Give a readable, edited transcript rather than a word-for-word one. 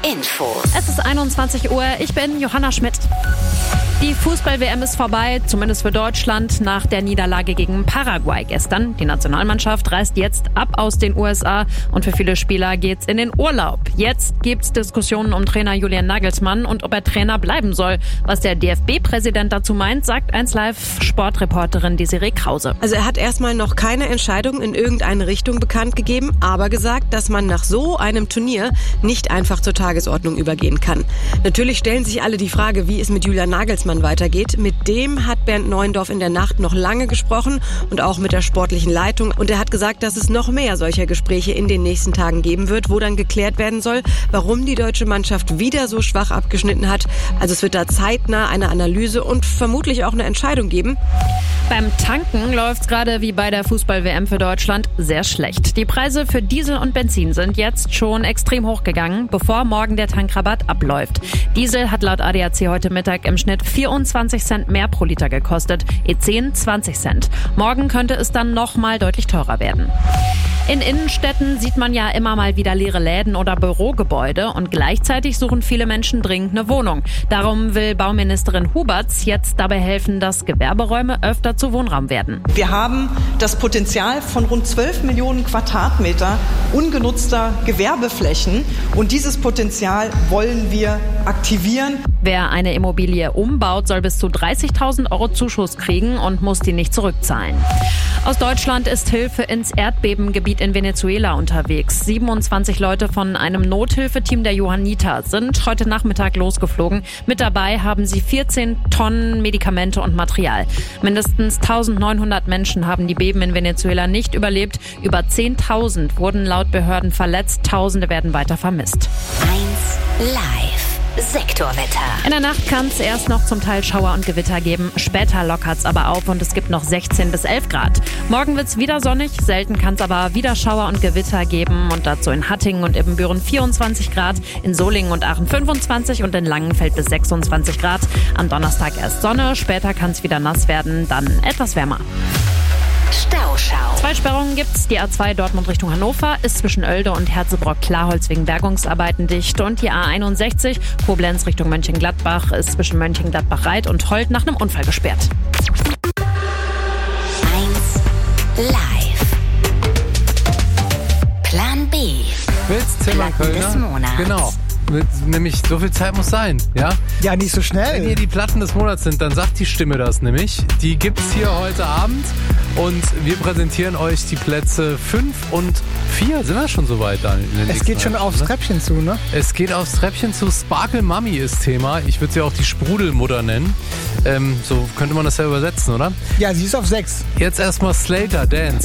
Infos. Es ist 21 Uhr, ich bin Johanna Schmidt. Die Fußball-WM ist vorbei, zumindest für Deutschland, nach der Niederlage gegen Paraguay gestern. Die Nationalmannschaft reist jetzt ab aus den USA und für viele Spieler geht's in den Urlaub. Jetzt gibt's Diskussionen um Trainer Julian Nagelsmann und ob er Trainer bleiben soll. Was der DFB-Präsident dazu meint, sagt 1Live-Sportreporterin Desiree Krause. Also er hat erstmal noch keine Entscheidung in irgendeine Richtung bekannt gegeben, aber gesagt, dass man nach so einem Turnier nicht einfach zur Tagesordnung übergehen kann. Natürlich stellen sich alle die Frage, wie es mit Julian Nagelsmann weitergeht. Mit dem hat Bernd Neuendorf in der Nacht noch lange gesprochen und auch mit der sportlichen Leitung. Und er hat gesagt, dass es noch mehr solcher Gespräche in den nächsten Tagen geben wird, wo dann geklärt werden soll, warum die deutsche Mannschaft wieder so schwach abgeschnitten hat. Also es wird da zeitnah eine Analyse und vermutlich auch eine Entscheidung geben. Beim Tanken läuft's gerade wie bei der Fußball-WM für Deutschland sehr schlecht. Die Preise für Diesel und Benzin sind jetzt schon extrem hochgegangen, bevor morgen der Tankrabatt abläuft. Diesel hat laut ADAC heute Mittag im Schnitt 24 Cent mehr pro Liter gekostet, E10 20 Cent. Morgen könnte es dann nochmal deutlich teurer werden. In Innenstädten sieht man ja immer mal wieder leere Läden oder Bürogebäude und gleichzeitig suchen viele Menschen dringend eine Wohnung. Darum will Bauministerin Huberts jetzt dabei helfen, dass Gewerberäume öfter zu Wohnraum werden. Wir haben das Potenzial von rund 12 Millionen Quadratmeter ungenutzter Gewerbeflächen und dieses Potenzial wollen wir aktivieren. Wer eine Immobilie umbaut, soll bis zu 30.000 € Zuschuss kriegen und muss die nicht zurückzahlen. Aus Deutschland ist Hilfe ins Erdbebengebiet in Venezuela unterwegs. 27 Leute von einem Nothilfeteam der Johanniter sind heute Nachmittag losgeflogen. Mit dabei haben sie 14 Tonnen Medikamente und Material. Mindestens 1.900 Menschen haben die Beben in Venezuela nicht überlebt. Über 10.000 wurden laut Behörden verletzt. Tausende werden weiter vermisst. 1Live. Sektorwetter. In der Nacht kann es erst noch zum Teil Schauer und Gewitter geben. Später lockert es aber auf und es gibt noch 16 bis 11 Grad. Morgen wird es wieder sonnig, selten kann es aber wieder Schauer und Gewitter geben. Und dazu in Hattingen und Ibbenbüren 24 Grad, in Solingen und Aachen 25 und in Langenfeld bis 26 Grad. Am Donnerstag erst Sonne, später kann es wieder nass werden, dann etwas wärmer. Stauschau. 2 Sperrungen gibt's. Die A2 Dortmund Richtung Hannover ist zwischen Oelde und Herzebrock-Klarholz wegen Bergungsarbeiten dicht. Und die A61 Koblenz Richtung Mönchengladbach ist zwischen Mönchengladbach-Reit und Holt nach einem Unfall gesperrt. 1Live. Plan B. Willst Zimmer Platten des Kölner? Monats. Genau. Nämlich, so viel Zeit muss sein, ja? Ja, nicht so schnell. Wenn hier die Platten des Monats sind, dann sagt die Stimme das nämlich. Die gibt's hier heute Abend und wir präsentieren euch die Plätze 5 und 4. Sind wir schon so weit, Daniel? Es geht schon aufs Treppchen zu, ne? Es geht aufs Treppchen zu. Sparkle Mummy ist Thema. Ich würde sie auch die Sprudelmutter nennen. So könnte man das ja übersetzen, oder? Ja, sie ist auf 6. Jetzt erstmal Slater Dance.